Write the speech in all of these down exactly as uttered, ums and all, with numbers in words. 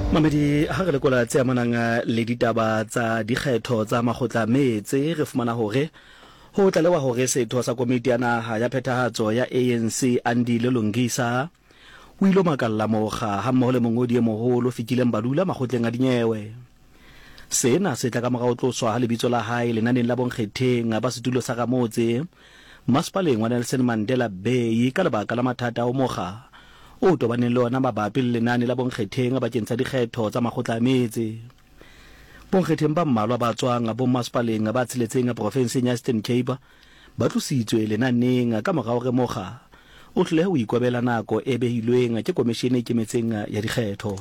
Mamedi ha re lekola tse amanang le ditaba tsa dikgetho tsa makgotla metse re fumana hore ho tlalewa hore setho sa komiti ya naha ya phethahatso ya A N C Andile Lungisa o ilo makalla moga ha mmoho le mongodi e moholo Fikileng Balula makgotleng a dinyewe. Sena se tla ka morao tloswa ha lebitso la hae lenaneng la bonkgetheng ba setulo sa Ramotse Masipaleng wa Nelson Mandela Bay ka lebaka la mathata o moga o tobaneng le ona mabapi le lenane la bonkgetheng bakeng sa dikgetho tsa makgotla a metse. Bonkgetheng ba mmalwa ba tswang bo Masipaleng ba tshiletseng provinseng ya Eastern Cape ba tlositswe lenaneng ka morao re moga o tle ho ikobela nako e behilweng ke komishene e kemetseng ya dikgetho.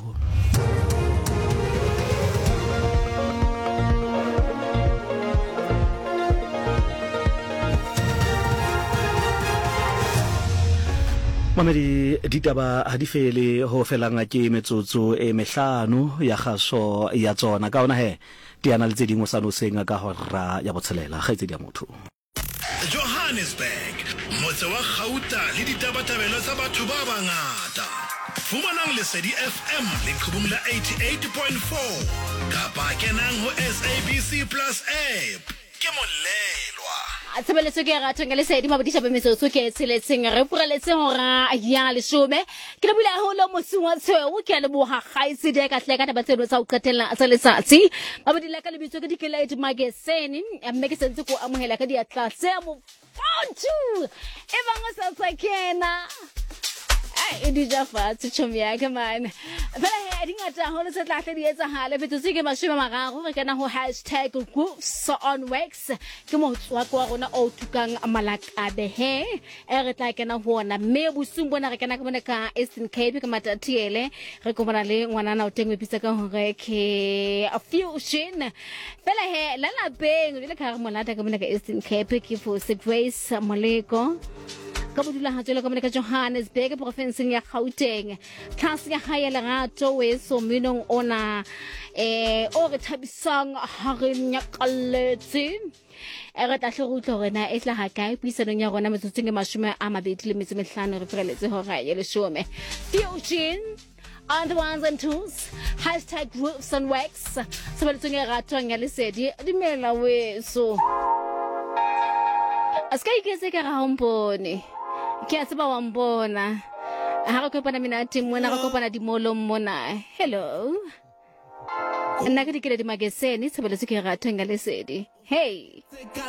Mamedi ditaba ha di fele ho felanga ke metsotso e mehlano ya kgaso ya tsona ka ona he diana le tse dingwe sa no senga ka hora ya botshelela ga itse dia motho. Johannesburg motse wa Gauta le ditabatabelo tsa batho ba bangata. Fumanang Lesedi F M le qhubung la eighty-eight point four kapa kenang ho S A B C Plus app ke molelwa. Tshebeletso ke ra thanga Lesedi mabodisha ba metsotso ke tsheletseng re pureletse hora ya leshome ke le bula ho lo mosing wa tshweu ke le boha gaise di ka tleka taba tseno tsa o qetella tsa letsatsi mabodila ka lebitso ke dikeledi magazine mme ke sentse ko amohela ka diatla tse mo fontu e banga sa tsakena ai di ja fatse chomya ke man fela he di ngata ho le setla hle di etsa hale betso ke mashome mararo re kana ho hashtag groups on wax ke mo tswa kwa rona o tukang malakabe he e re tla kena ho ona mme bosung bona re kana ka bona ka Eastern Cape ka matatiele re kopana le ngwanana o teng mepisa ka hore ke a fusion fela he la la beng le ka re monata ka bona ka Eastern Cape ke for Grace Moleko ka bodula ha tsela ka mona ka Johannesburg provinseng ya Gauteng tlase ya hae le rato we so minong ona eh o re thabisang ha re nyakalletse e re tla hlogutlo rena e tla ha kae puisanong ya rona metsotseng e mashome a mabedi le metso mehlano re pheletse hora ya leshome fusion on the ones and twos hashtag groups and wax sebeletsong e ratwang ya Lesedi dimela we so aska iketse ka ra hompone ke a tseba wa mbona ha re kopana mina team mona re kopana di molo mona hello nna ke dikele di magazine sebeletse ke ratwang ya Lesedi hey